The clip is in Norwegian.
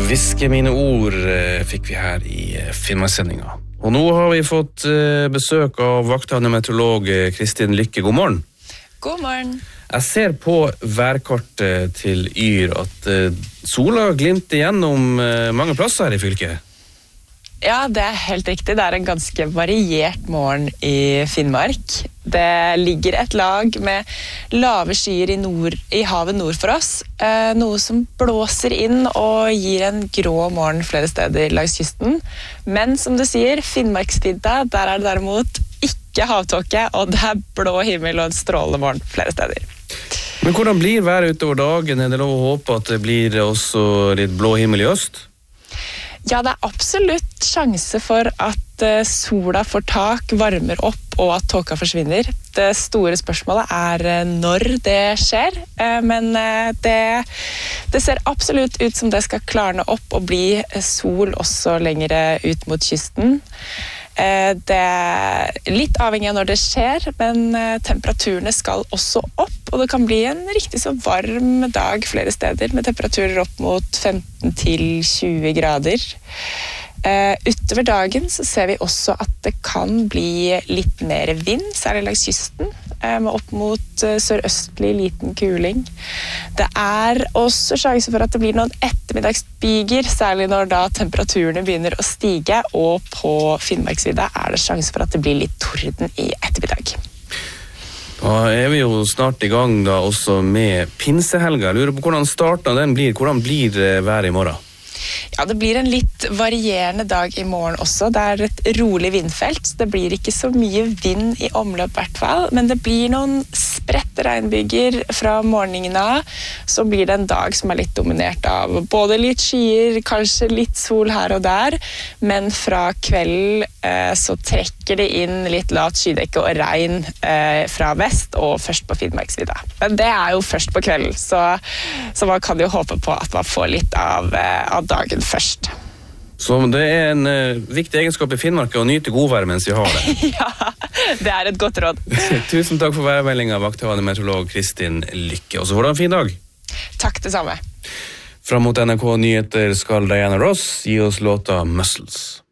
Hviske mine ord fikk vi her i Finnmarkssendinga. Og nå har vi fått besøk av vakthavende meteorolog Kristin Lykke. God morgen. God morgen. Jeg ser på værkartet til Yr at sola glimter gjennom mange plasser her i fylket. Ja, det helt riktig. Det en ganske variert morgen i Finnmark. Det ligger et lag med lave skyer i havet nord for oss, noe som blåser inn og gir en grå morgen flere steder langs kysten. Men som du sier, Finnmarksvidda, der det derimot ikke havtåke, og det blå himmel og en strålende morgen flere steder. Men hvordan blir været utover dagen? Det lov å håpe at det blir også litt blå himmel i øst? Ja, det absolutt sjanse for at sola får tak, varmer opp og at tåka forsvinner. Det store spørsmålet når det skjer, men det ser absolutt ut som det skal klarne opp og bli sol også lengre ut mot kysten. Det litt avhengig av når det skjer, men temperaturene skal også opp, og det kan bli en riktig så varm dag flere steder, med temperaturer opp mot 15 til 20 grader. Utover dagen så ser vi også at det kan bli litt mer vind, særlig langs kysten, med opp mot sørøstlig liten kuling. Det også sjanse for at det blir noen ettermiddagsbyger, særlig når da temperaturene begynner å stige, og på Finnmarksvidda det sjanse for at det blir litt torden i ettermiddag. Da vi jo snart i gang da også med pinsehelga. Jeg lurer på hvordan starten den blir. Hvordan blir været i morgen? Ja, det blir en litt varierende dag i morgen også. Det et rolig vindfelt. Det blir ikke så mye vind i omløp i hvert fall, men det blir noen spredte regnbyger fra morgenen av. Så blir det en dag som litt dominert av både litt skyer, kanskje litt sol her og der, men fra kvelden så trekker det inn litt lat skydekke og regn fra vest og først på Finnmarksvidda. Men det jo først på kvelden, så man kan jo håpe på at man får litt av dagen først. Så det en viktig egenskap i Finnmark å nyte godvær mens vi har det. Ja, det et godt råd. Tusen takk for værmeldingen, vakthavende meteorolog Kristin Lykke. Og så får du en fin dag. Takk det samme. Fram mot NRK Nyheter skal Diana Ross gi oss låta Muscles.